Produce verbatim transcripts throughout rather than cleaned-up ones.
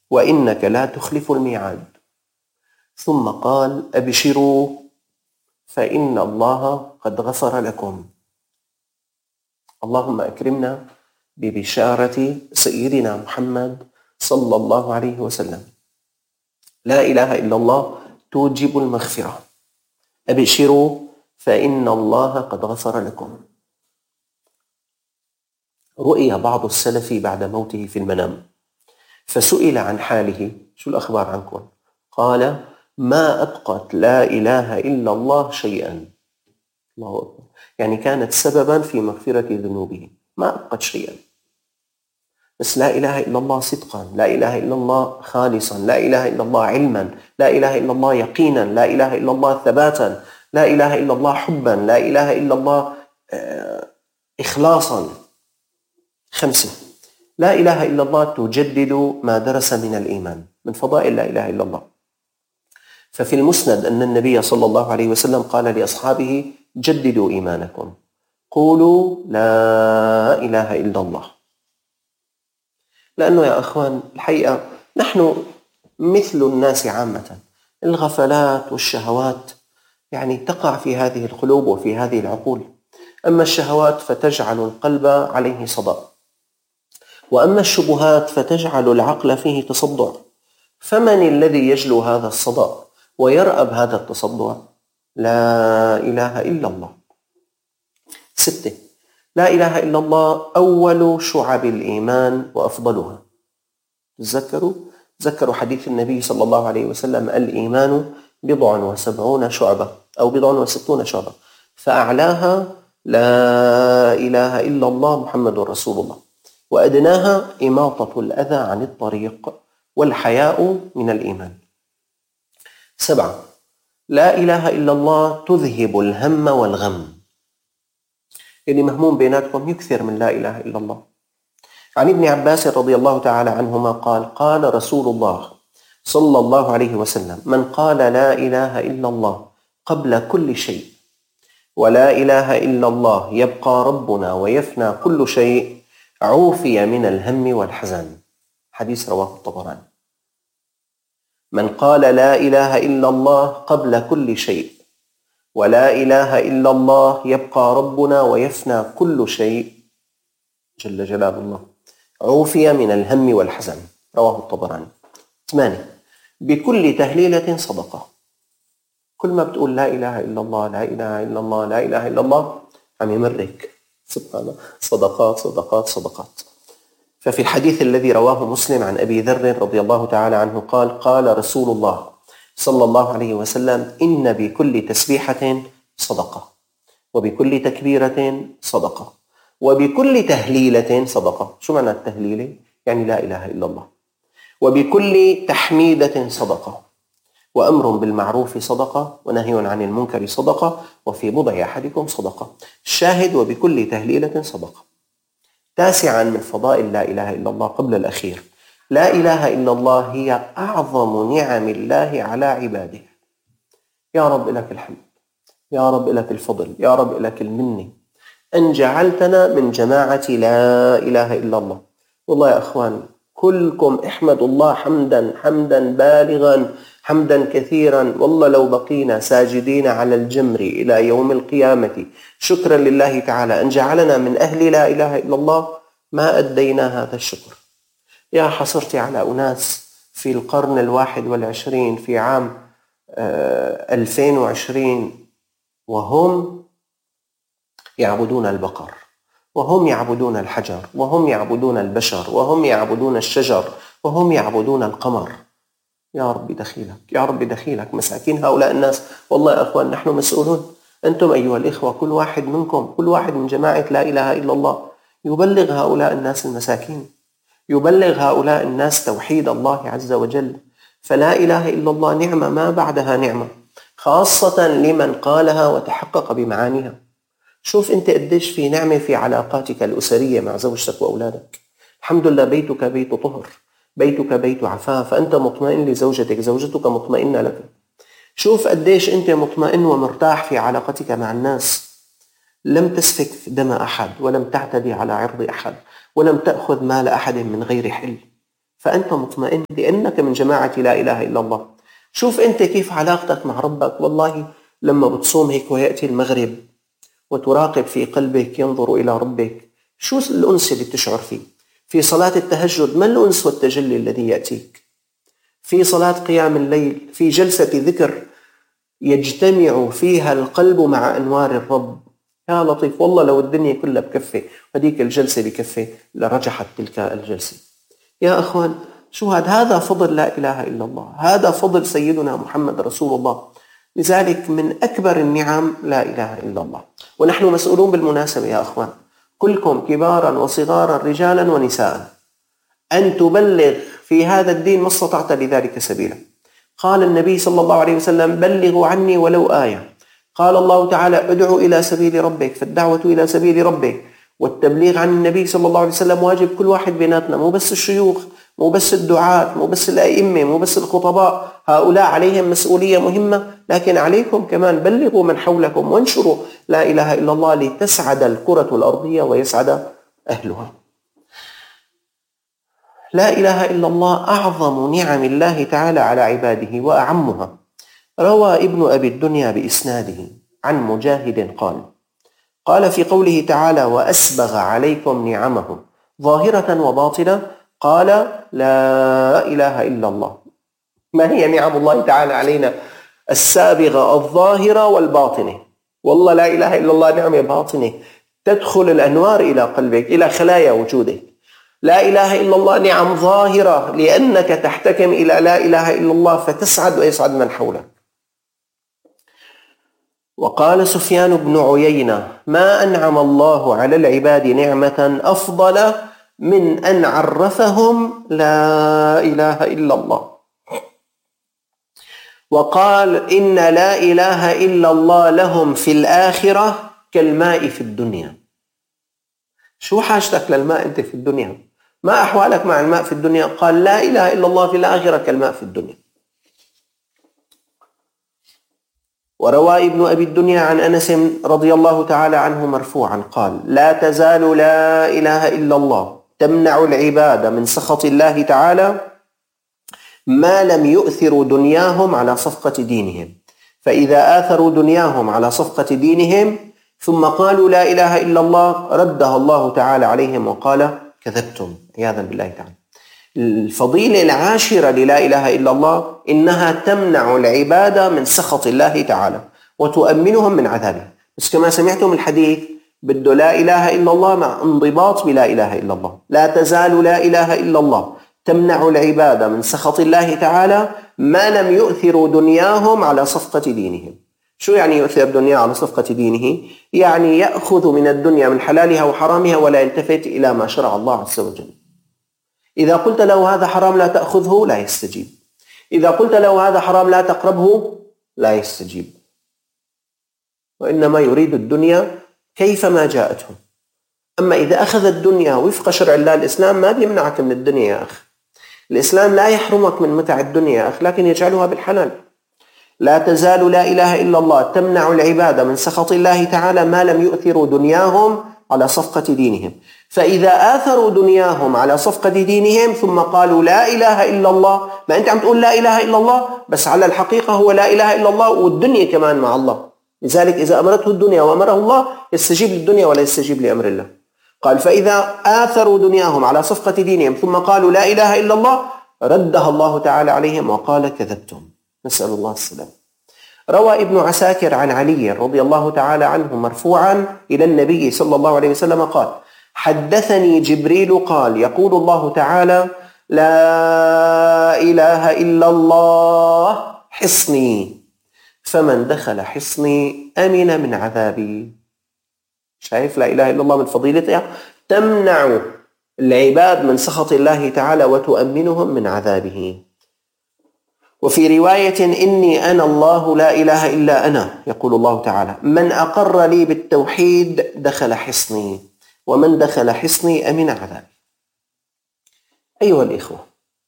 وإنك لا تخلف الميعاد. ثم قال: أبشروا فإن الله قد غفر لكم. اللهم أكرمنا ببشارة سيدنا محمد صلى الله عليه وسلم. لا إله إلا الله توجب المغفرة. أبشروا فإن الله قد غفر لكم. رؤي بعض السلف بعد موته في المنام، فسئل عن حاله: شو الأخبار عنكم؟ قال: ما أبقت لا إله إلا الله شيئا. الله أكبر. يعني كانت سببا في مغفرة ذنوبه، ما أبقت شيئا. بس لا إله إلا الله صدقا، لا إله إلا الله خالصا، لا إله إلا الله علما، لا إله إلا الله يقينا، لا إله إلا الله ثباتا، لا إله إلا الله حبا، لا إله إلا الله إخلاصا. خمسة: لا إله إلا الله تجدد ما درس من الإيمان، من فضائل لا إله إلا الله. ففي المسند أن النبي صلى الله عليه وسلم قال لأصحابه: جددوا إيمانكم، قولوا لا إله إلا الله. لأنه يا أخوان الحقيقة نحن مثل الناس عامة، الغفلات والشهوات يعني تقع في هذه القلوب وفي هذه العقول. أما الشهوات فتجعل القلب عليه صدى، وأما الشبهات فتجعل العقل فيه تصدع. فمن الذي يجلو هذا الصدى ويرأب هذا التصدع؟ لا إله إلا الله. ستة: لا إله إلا الله أول شعب الإيمان وأفضلها. تذكروا تذكروا حديث النبي صلى الله عليه وسلم: الإيمان بضع وسبعون شعبة أو بضع وستون شعبة، فأعلاها لا إله إلا الله محمد رسول الله، وأدناها إماطة الأذى عن الطريق، والحياء من الإيمان. سبعة: لا إله إلا الله تذهب الهم والغم. اللي مهموم بيناتكم يكثر من لا إله إلا الله. عن ابن عباس رضي الله تعالى عنهما قال: قال رسول الله صلى الله عليه وسلم: من قال لا إله إلا الله قبل كل شيء، ولا إله إلا الله يبقى ربنا ويفنى كل شيء، عوفي من الهم والحزن. حديث رواه الطبراني. من قال لا إله إلا الله قبل كل شيء، ولا إله إلا الله يبقى ربنا ويفنى كل شيء جل جلال الله، عوفي من الهم والحزن. رواه الطبراني. ثمانية: بكل تهليلة صدقة. كل ما بتقول لا إله إلا الله لا إله إلا الله لا إله إلا الله عم يمرك سبحان الله صدقات صدقات صدقات. ففي الحديث الذي رواه مسلم عن أبي ذر رضي الله تعالى عنه قال: قال رسول الله صلى الله عليه وسلم: إن بكل تسبيحة صدقة، وبكل تكبيرة صدقة، وبكل تهليلة صدقة. شو معنى التهليلة؟ يعني لا إله إلا الله. وبكل تحميدة صدقة، وأمر بالمعروف صدقة، ونهي عن المنكر صدقة، وفي بضع أحدكم صدقة. الشاهد: وبكل تهليلة صدقة. تاسعا من فضائل لا إله إلا الله قبل الأخير: لا إله إلا الله هي أعظم نعم الله على عباده. يا رب لك الحمد، يا رب لك الفضل، يا رب لك المنة أن جعلتنا من جماعة لا إله إلا الله. والله يا أخوان كلكم احمدوا الله حمدا حمدا بالغا حمدا كثيرا، والله لو بقينا ساجدين على الجمر إلى يوم القيامة شكرا لله تعالى أن جعلنا من أهل لا إله إلا الله ما أدينا هذا الشكر. يا حسرتي على أناس في القرن الواحد والعشرين في عام ألفين وعشرين وهم يعبدون البقر، وهم يعبدون الحجر، وهم يعبدون البشر، وهم يعبدون الشجر، وهم يعبدون القمر. يا رب دخيلك، يا رب دخيلك مساكين هؤلاء الناس. والله يا أخوان نحن مسؤولون. أنتم أيها الإخوة كل واحد منكم، كل واحد من جماعة لا إله إلا الله يبلغ هؤلاء الناس المساكين، يبلغ هؤلاء الناس توحيد الله عز وجل. فلا إله إلا الله نعمة ما بعدها نعمة، خاصة لمن قالها وتحقق بمعانيها. شوف أنت قديش في نعمة في علاقاتك الأسرية مع زوجتك وأولادك. الحمد لله بيتك بيت طهر، بيتك بيت عفاف، فأنت مطمئن لزوجتك، زوجتك مطمئنة لك. شوف قديش أنت مطمئن ومرتاح في علاقتك مع الناس، لم تسفك دم أحد، ولم تعتدي على عرض أحد، ولم تأخذ مال أحد من غير حل. فأنت مطمئن لأنك من جماعة لا إله إلا الله. شوف أنت كيف علاقتك مع ربك. والله لما بتصوم هيك ويأتي المغرب وتراقب في قلبك ينظر إلى ربك، شو الأنس اللي تشعر فيه؟ في صلاة التهجد ما الأنس والتجلي الذي يأتيك؟ في صلاة قيام الليل، في جلسة ذكر يجتمع فيها القلب مع أنوار الرب. يا لطيف، والله لو الدنيا كلها بكفي هذيك الجلسة بكفي لرجحت تلك الجلسة. يا أخوان، شو هذا؟ هذا فضل لا إله إلا الله، هذا فضل سيدنا محمد رسول الله. لذلك من أكبر النعم لا إله إلا الله. ونحن مسؤولون بالمناسبة يا أخوان، كلكم كبارا وصغارا رجالا ونساء، أن تبلغ في هذا الدين ما استطعت لذلك سبيلا. قال النبي صلى الله عليه وسلم: بلغوا عني ولو آية. قال الله تعالى: ادعو إلى سبيل ربك، فالدعوة إلى سبيل ربك والتبليغ عن النبي صلى الله عليه وسلم واجب كل واحد بيناتنا، مو بس الشيوخ، مو بس الدعاة، مو بس الأئمة، مو بس الخطباء، هؤلاء عليهم مسؤولية مهمة، لكن عليكم كمان بلغوا من حولكم وانشروا لا إله إلا الله لتسعد الكرة الأرضية ويسعد أهلها. لا إله إلا الله أعظم نعم الله تعالى على عباده وأعمها. روى ابن أبي الدنيا بإسناده عن مجاهد قال: قال في قوله تعالى: وأسبغ عليكم نعمه ظاهرة وباطنة، قال: لا إله إلا الله. ما هي نعم الله تعالى علينا السابغة الظاهرة والباطنة؟ والله لا إله إلا الله نعمة باطنة تدخل الأنوار إلى قلبك، إلى خلايا وجودك. لا إله إلا الله نعم ظاهرة لأنك تحتكم إلى لا إله إلا الله فتسعد ويسعد من حولك. وقال سفيان بن عيينة: ما أنعم الله على العباد نعمة أفضل من أن عرفهم لا إله إلا الله. وقال: إن لا إله إلا الله لهم في الآخرة كالماء في الدنيا. شو حاجتك للماء أنت في الدنيا؟ ما أحوالك مع الماء في الدنيا؟ قال: لا إله إلا الله في الآخرة كالماء في الدنيا. وروى ابن أبي الدنيا عن أنس رضي الله تعالى عنه مرفوعا قال: لا تزال لا إله إلا الله تمنع العباد من سخط الله تعالى ما لم يؤثروا دنياهم على صفقة دينهم، فإذا آثروا دنياهم على صفقة دينهم ثم قالوا لا إله إلا الله ردها الله تعالى عليهم وقال: كذبتم، عياذا بالله تعالى. الفضيلة العاشرة للا إله إلا الله إنها تمنع العبادة من سخط الله تعالى وتؤمنهم من عذابه. بس كما سمعتم الحديث بده لا إله إلا الله مع انضباط بلا إله إلا الله. لا تزال لا إله إلا الله تمنع العبادة من سخط الله تعالى ما لم يؤثروا دنياهم على صفقة دينهم. شو يعني يؤثر الدنيا على صفقة دينه؟ يعني يأخذ من الدنيا من حلالها وحرامها ولا يلتفت إلى ما شرع الله عز وجل. إذا قلت له هذا حرام لا تأخذه لا يستجيب، إذا قلت له هذا حرام لا تقربه لا يستجيب، وإنما يريد الدنيا كيفما جاءته. أما إذا أخذ الدنيا وفق شرع الله، الإسلام ما بيمنعك من الدنيا يا أخ، الإسلام لا يحرمك من متع الدنيا يا أخ، لكن يجعلها بالحلال. لا تزال لا إله إلا الله تمنع العبادة من سخط الله تعالى ما لم يؤثروا دنياهم على صفقة دينهم، فإذا آثروا دنياهم على صفقة دينهم ثم قالوا لا إله إلا الله، ما أنت عم تقول لا إله إلا الله بس على الحقيقة هو لا إله إلا الله والدنيا كمان مع الله. لذلك إذا أمرته الدنيا وأمره الله يستجيب للدنيا ولا يستجيب لأمر الله. قال: فإذا آثروا دنياهم على صفقة دينهم ثم قالوا لا إله إلا الله ردها الله تعالى عليهم وقال: كذبتم. نسأل الله السلام. روى ابن عساكر عن علي رضي الله تعالى عنه مرفوعا إلى النبي صلى الله عليه وسلم قال: حدثني جبريل قال: يقول الله تعالى: لا إله إلا الله حصني، فمن دخل حصني أمن من عذابي. شايف لا إله إلا الله من فضيلتها تمنع العباد من سخط الله تعالى وتؤمنهم من عذابه. وفي رواية: إني أنا الله لا إله إلا أنا، يقول الله تعالى: من أقر لي بالتوحيد دخل حصني، ومن دخل حصني أمن عذابي. أيها الإخوة،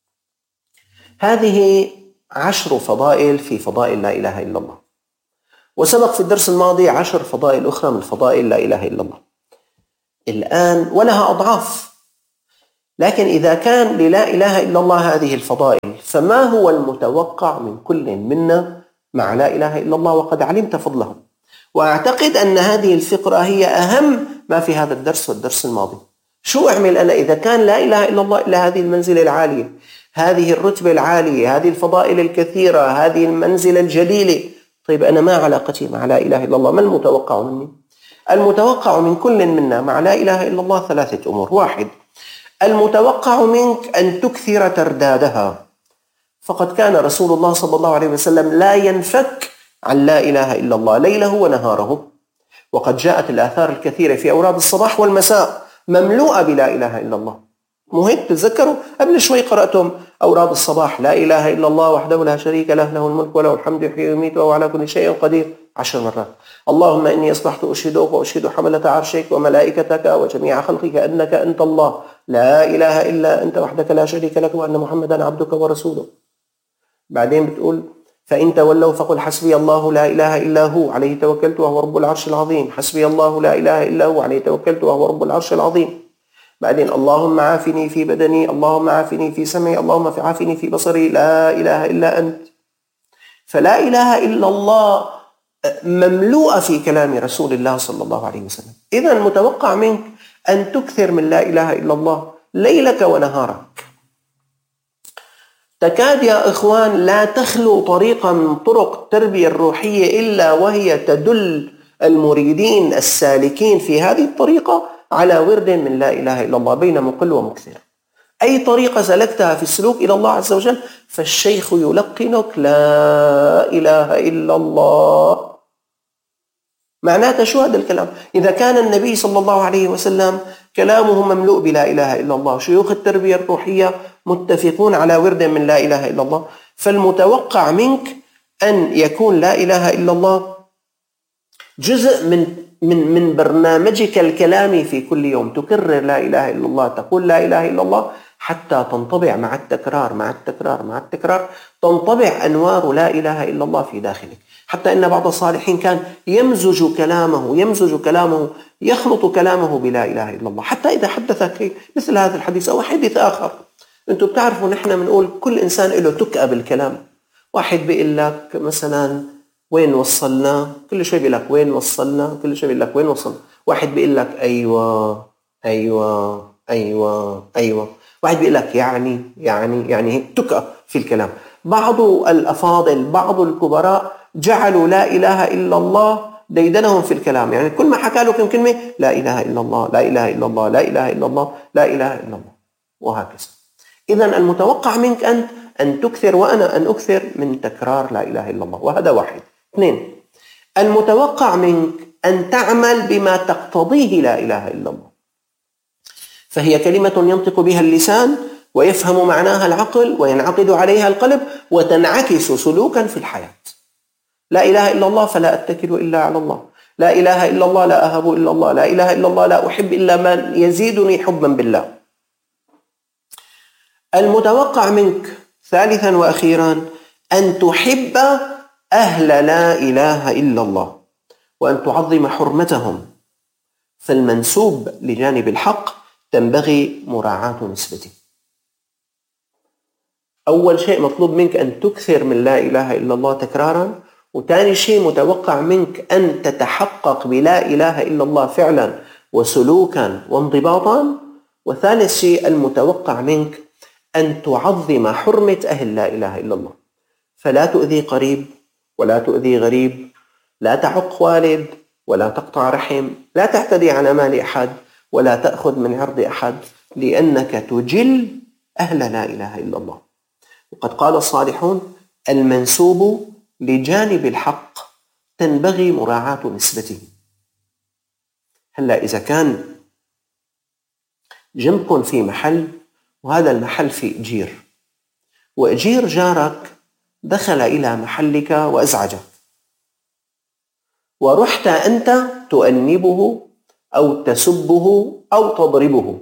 هذه عشر فضائل في فضائل لا إله إلا الله، وسبق في الدرس الماضي عشر فضائل أخرى من فضائل لا إله إلا الله الآن، ولها أضعاف. لكن إذا كان للا إله إلا الله هذه الفضائل، فما هو المتوقع من كل منا مع لا إله إلا الله وقد علمت فضله؟ وأعتقد أن هذه الفقرة هي أهم ما في هذا الدرس والدرس الماضي. شو أعمل أنا إذا كان لا إله إلا الله إلا هذه المنزلة العالية، هذه الرتبة العالية، هذه الفضائل الكثيرة، هذه المنزلة الجليلة؟ طيب أنا ما علاقتي مع لا إله إلا الله؟ ما المتوقع مني؟ المتوقع من كل منا مع لا إله إلا الله ثلاثة أمور. واحد، المتوقع منك أن تكثر تردادها، فقد كان رسول الله صلى الله عليه وسلم لا ينفك عن لا إله إلا الله ليله ونهاره، وقد جاءت الآثار الكثيرة في أوراد الصباح والمساء مملوءة بلا إله إلا الله. مو هيك تتذكروا قبل شوي قرأتم أوراد الصباح: لا إله إلا الله وحده لا شريك له، له الملك وله الحمد يحيي ويميت وهو على كل شيء قدير، عشر مرات. اللهم إني أصبحت أشهدك وأشهد حملة عرشك وملائكتك وجميع خلقك أنك أنت الله لا إله إلا أنت وحدك لا شريك لك وأن محمدا عبدك ورسوله. بعدين بتقول: فإن تولوا فقل حسبي الله لا إله إلا هو عليه توكلت وهو رب العرش العظيم، حسبي الله لا إله إلا هو عليه توكلت وهو رب العرش العظيم. بعدين: اللهم عافني في بدني، اللهم عافني في سمعي، اللهم عافني في بصري، لا إله إلا أنت. فلا إله إلا الله مملوءة في كلام رسول الله صلى الله عليه وسلم. إذن متوقع منك أن تكثر من لا إله إلا الله ليلك ونهارك. تكاد يا إخوان لا تخلو طريقة من طرق التربية الروحية إلا وهي تدل المريدين السالكين في هذه الطريقة على ورد من لا إله إلا الله بين مقل ومكثر. أي طريقة سلكتها في السلوك إلى الله عز وجل فالشيخ يلقنك لا إله إلا الله. معناته شو هذا الكلام؟ إذا كان النبي صلى الله عليه وسلم كلامه مملوء بلا إله إلا الله، شيوخ التربية الروحية متفقون على ورد من لا إله إلا الله، فالمتوقع منك أن يكون لا إله إلا الله جزء من من من برنامجك الكلامي في كل يوم. تكرر لا إله إلا الله، تقول لا إله إلا الله حتى تنطبع مع التكرار مع التكرار مع التكرار تنطبع أنوار لا إله إلا الله في داخلك. حتى إن بعض الصالحين كان يمزج كلامه يمزج كلامه يخلط كلامه بلا إله إلا الله، حتى إذا حدثك مثل هذا الحديث أو حديث آخر. أنتم بتعرفوا نحن بنقول كل إنسان له تكأة بالكلام. واحد بيقول لك مثلا وين وصلنا، كل شوي بيقول لك وين وصلنا، كل شوي بيقول لك وين وصلنا. واحد بيقول لك أيوة أيوة أيوة أيوة. واحد بيقول لك يعني يعني يعني هيك تكأة في الكلام. بعض الأفاضل بعض الكبراء جعلوا لا إله إلا الله ديدنهم في الكلام، يعني كل ما حكى له كم كلمة لا إله إلا الله لا إله إلا الله لا إله إلا الله لا إله إلا الله وهكذا. إذن المتوقع منك أنت أن تكثر وأنا أن أكثر من تكرار لا إله إلا الله، وهذا واحد. اثنين، المتوقع منك أن تعمل بما تقتضيه لا إله إلا الله، فهي كلمة ينطق بها اللسان ويفهم معناها العقل وينعقد عليها القلب وتنعكس سلوكا في الحياة. لا إله إلا الله فلا أتكل إلا على الله، لا إله إلا الله لا أهب إلا الله، لا إله إلا الله لا أحب إلا من يزيدني حبا بالله. المتوقع منك ثالثا وأخيرا أن تحب أهل لا إله إلا الله وأن تعظم حرمتهم، فالمنسوب لجانب الحق تنبغي مراعاة نسبته. أول شيء مطلوب منك أن تكثر من لا إله إلا الله تكرارا، وثاني شيء متوقع منك أن تتحقق بلا إله إلا الله فعلا وسلوكا وانضباطا، وثالث شيء المتوقع منك أن تعظم حرمة أهل لا إله إلا الله، فلا تؤذي قريب ولا تؤذي غريب، لا تعق والد ولا تقطع رحم، لا تعتدي على مال أحد ولا تأخذ من عرض أحد، لأنك تجل أهل لا إله إلا الله. وقد قال الصالحون: المنسوب لجانب الحق تنبغي مراعاة نسبته. هلأ إذا كان جنبكم في محل وهذا المحل في إجير، وإجير جارك دخل إلى محلك وأزعجك، ورحت أنت تؤنبه أو تسبه أو تضربه،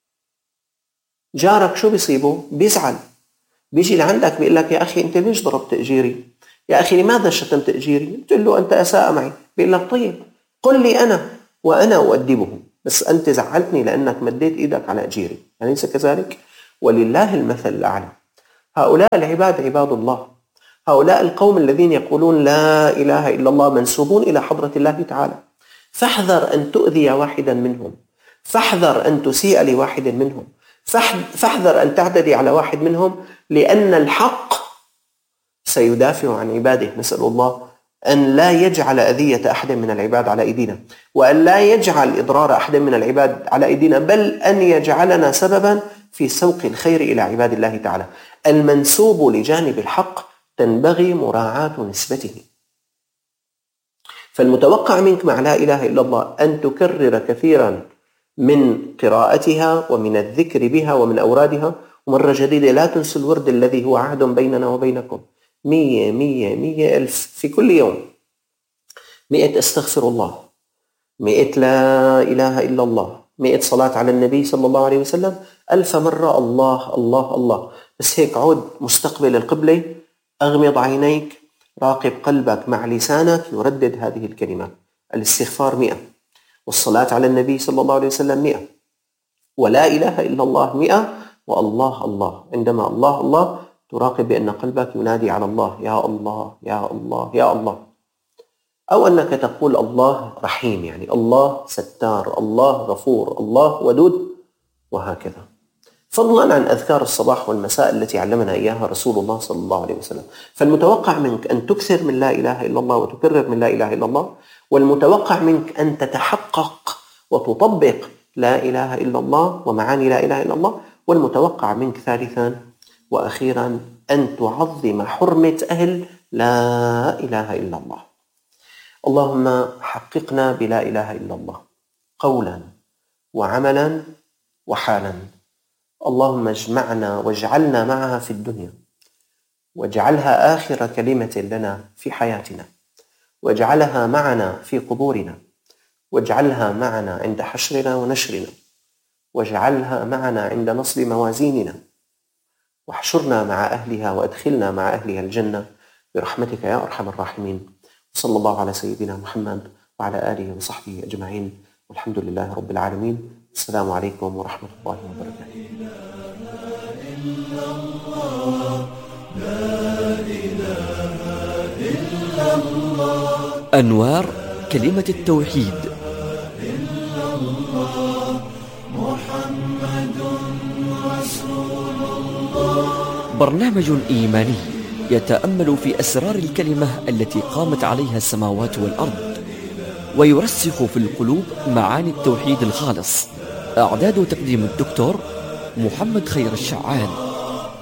جارك شو بيصيبه؟ بيزعل، بيجي لعندك بيقول لك: يا أخي أنت ليش ضربت إجيري؟ يا أخي لماذا شتمت إجيري؟ قلت له: أنت أساء معي. بيقول لك: طيب قل لي أنا وأنا أؤدبه. بس أنت زعلتني لأنك مديت إيدك على أجيري، أليس كذلك؟ ولله المثل الأعلى. هؤلاء العباد عباد الله، هؤلاء القوم الذين يقولون لا إله إلا الله منسوبون إلى حضرة الله تعالى. فاحذر أن تؤذي واحدا منهم، فاحذر أن تسيء لواحد منهم، فاحذر أن تعتدي على واحد منهم، لأن الحق سيدافع عن عباده. نسأل الله أن لا يجعل أذية أحد من العباد على أيدينا، وأن لا يجعل إضرار أحد من العباد على أيدينا، بل أن يجعلنا سببا في سوق الخير إلى عباد الله تعالى. المنسوب لجانب الحق تنبغي مراعاة نسبته. فالمتوقع منك مع لا إله إلا الله أن تكرر كثيرا من قراءتها ومن الذكر بها ومن أورادها. ومرة جديدة لا تنسوا الورد الذي هو عهد بيننا وبينكم، مية مية مية ألف في كل يوم، مئة أستغفر الله، مئة لا إله إلا الله، مئة صلاة على النبي صلى الله عليه وسلم، ألف مرة الله الله الله. بس هيك عود مستقبل القبلة، أغمض عينيك، راقب قلبك مع لسانك يردد هذه الكلمات. الاستغفار مئة، والصلاة على النبي صلى الله عليه وسلم مئة، ولا إله إلا الله مئة، والله الله. عندما الله الله تراقب بأن قلبك ينادي على الله، يا الله يا الله يا الله. أو أنك تقول الله رحيم، يعني الله ستار، الله غفور، الله ودود، وهكذا. فضلا عن أذكار الصباح والمساء التي علمنا إياها رسول الله صلى الله عليه وسلم. فالمتوقع منك أن تكثر من لا إله إلا الله وتكرر من لا إله إلا الله، والمتوقع منك أن تتحقق وتطبق لا إله إلا الله ومعاني لا إله إلا الله، والمتوقع منك ثالثا وأخيرا أن تعظم حرمة أهل لا إله إلا الله. اللهم حققنا بلا إله إلا الله قولا وعملا وحالا. اللهم اجمعنا واجعلنا معها في الدنيا، واجعلها آخر كلمة لنا في حياتنا، واجعلها معنا في قبورنا، واجعلها معنا عند حشرنا ونشرنا، واجعلها معنا عند نصب موازيننا، واحشرنا مع أهلها وأدخلنا مع أهلها الجنة برحمتك يا أرحم الراحمين. صلى الله على سيدنا محمد وعلى آله وصحبه أجمعين، والحمد لله رب العالمين. السلام عليكم ورحمة الله وبركاته. أنوار كلمة التوحيد. برنامج إيماني يتأمل في أسرار الكلمة التي قامت عليها السماوات والأرض، ويرسخ في القلوب معاني التوحيد الخالص. إعداد وتقديم الدكتور محمد خير الشعان.